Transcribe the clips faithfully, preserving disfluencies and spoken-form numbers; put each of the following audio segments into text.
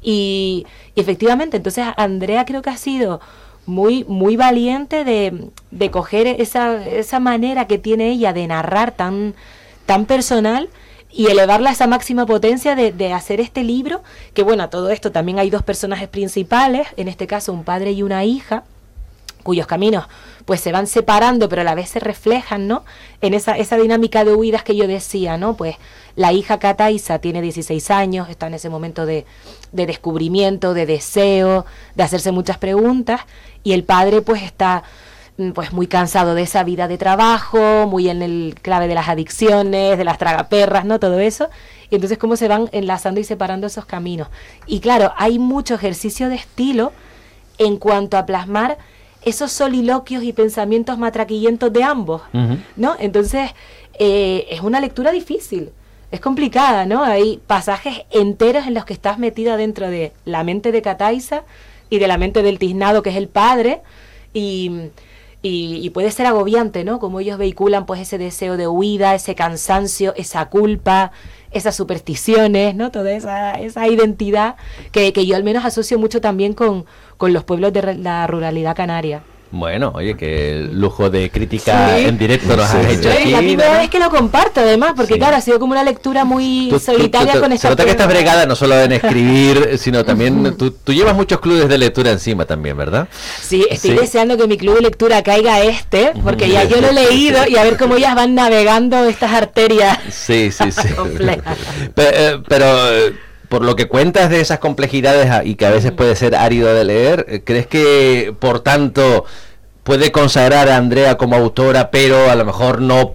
Y, y efectivamente, entonces Andrea creo que ha sido muy muy valiente de, de coger esa, esa manera que tiene ella de narrar tan, tan personal y elevarla a esa máxima potencia de, de hacer este libro, que bueno, a todo esto también hay dos personajes principales, en este caso un padre y una hija, cuyos caminos pues se van separando pero a la vez se reflejan, ¿no?, en esa, esa dinámica de huidas que yo decía, ¿no? Pues la hija Kataisa tiene dieciséis años, está en ese momento de, de descubrimiento, de deseo, de hacerse muchas preguntas, y el padre pues está pues muy cansado de esa vida de trabajo, muy en el clave de las adicciones, de las tragaperras, ¿no?, todo eso, y entonces cómo se van enlazando y separando esos caminos. Y claro, hay mucho ejercicio de estilo en cuanto a plasmar esos soliloquios y pensamientos matraquillentos de ambos, uh-huh. ¿no? Entonces, eh, es una lectura difícil, es complicada, ¿no? Hay pasajes enteros en los que estás metida dentro de la mente de Kataisa y de la mente del tiznado, que es el padre, y, y, y puede ser agobiante, ¿no? Como ellos vehiculan pues ese deseo de huida, ese cansancio, esa culpa, esas supersticiones, ¿no? Toda esa, esa identidad que, que yo al menos asocio mucho también con, con los pueblos de la ruralidad canaria. Bueno, oye, qué lujo de crítica sí. en directo nos sí, has sí. hecho Es aquí. la primera ¿no? vez que lo comparto, además, porque sí. claro, ha sido como una lectura muy tú, solitaria tú, tú, con esta. Se nota que estás bregada no solo en escribir, sino también, tú, tú llevas muchos clubes de lectura encima también, ¿verdad? Sí, estoy sí. deseando que mi club de lectura caiga este, porque ya yo lo he leído y a ver cómo ellas van navegando estas arterias. Sí, sí, sí. complejas. Pero... pero por lo que cuentas de esas complejidades y que a veces puede ser árido de leer, ¿crees que, por tanto, puede consagrar a Andrea como autora, pero a lo mejor no,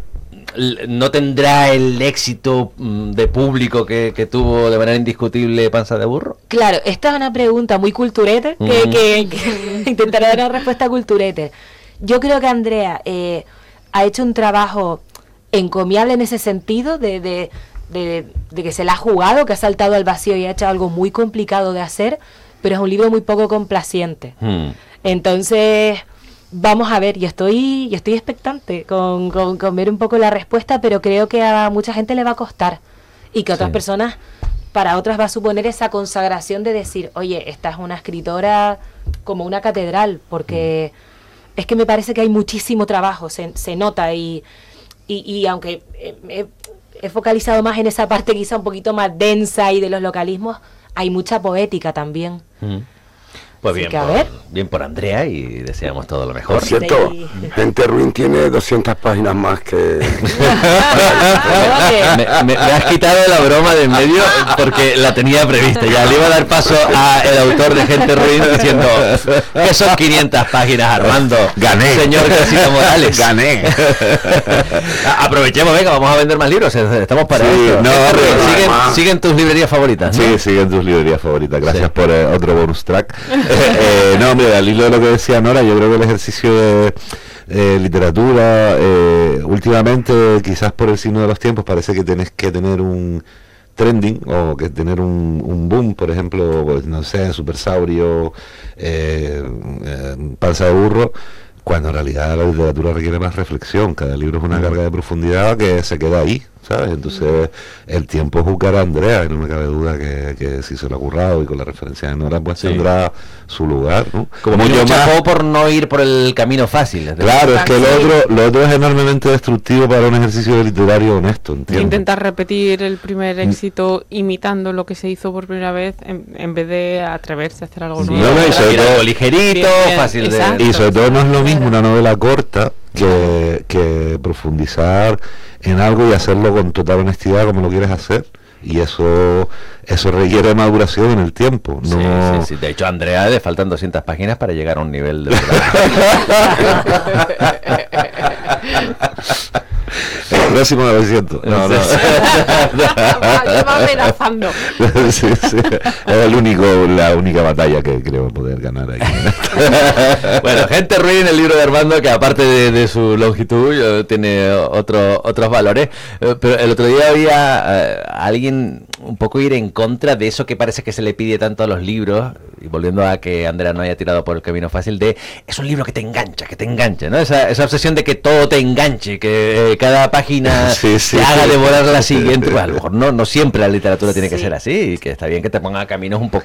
no tendrá el éxito de público que, que tuvo de manera indiscutible Panza de Burro? Claro, esta es una pregunta muy culturete, que, mm. que, que intentaré dar una respuesta culturete. Yo creo que Andrea eh, ha hecho un trabajo encomiable en ese sentido, de... de De, de que se la ha jugado, que ha saltado al vacío y ha hecho algo muy complicado de hacer, pero es un libro muy poco complaciente. Hmm. Entonces, vamos a ver, yo estoy yo estoy expectante con, con, con ver un poco la respuesta, pero creo que a mucha gente le va a costar y que a otras sí. personas, para otras va a suponer esa consagración de decir, oye, esta es una escritora como una catedral, porque hmm. es que me parece que hay muchísimo trabajo, se, se nota y, y, y aunque... Eh, eh, he focalizado más en esa parte quizá un poquito más densa y de los localismos, hay mucha poética también. Mm. Pues bien por, bien por Andrea y deseamos todo lo mejor. Por cierto, sí. Gente Ruin tiene doscientas páginas más que... me, me, me has quitado la broma de en medio porque la tenía prevista. Ya le iba a dar paso al autor de Gente Ruin diciendo que son quinientas páginas, Armando. Gané. Señor García Morales. Gané. Aprovechemos, venga, vamos a vender más libros. Estamos para sí, esto. No, pero siguen, siguen tus librerías favoritas, ¿no? Sí, siguen tus librerías favoritas. Gracias sí. por eh, otro bonus track. eh, no, hombre, al hilo de lo que decía Nora, yo creo que el ejercicio de eh, literatura, eh, últimamente, quizás por el signo de los tiempos, parece que tenés que tener un trending o que tener un, un boom, por ejemplo, pues, no sé, Supersaurio, eh, eh, Panza de Burro, cuando en realidad la literatura requiere más reflexión. Cada libro es una carga de profundidad que se queda ahí, ¿sabes? Entonces el tiempo juzgará a Andrea, y no me cabe duda que, que si se lo ha currado y con la referencia de Nora pues sí. tendrá su lugar, ¿no? Como yo chapó por no ir por el camino fácil. Claro, es que lo otro, lo otro es enormemente destructivo para un ejercicio literario honesto, ¿entiendes? Intentar repetir el primer éxito imitando lo que se hizo por primera vez en, en vez de atreverse a hacer algo sí, nuevo. No, no, y sobre todo ligerito, bien, bien, fácil exacto, de... Y sobre todo no es lo mismo una novela corta que, que profundizar en algo y hacerlo con total honestidad como lo quieres hacer, y eso eso requiere maduración en el tiempo. No... Sí, sí, sí. De hecho, a Andrea le faltan doscientas páginas para llegar a un nivel de el próximo novecientos. No, no. Ya va amenazando. Sí, sí. Es el único, la única batalla que creo poder ganar aquí. Bueno, Gente Ruin, el libro de Armando, que aparte de, de su longitud tiene otro, otros valores. Pero el otro día había uh, alguien un poco ir en contra de eso que parece que se le pide tanto a los libros, y volviendo a que Andrea no haya tirado por el camino fácil, de es un libro que te engancha, que te engancha, ¿no? Esa, esa obsesión de que todo te enganche, que eh, cada página sí, sí, te haga sí, devorar la siguiente. Pues a lo mejor no, no siempre la literatura tiene sí. que ser así, y que está bien que te ponga caminos un poco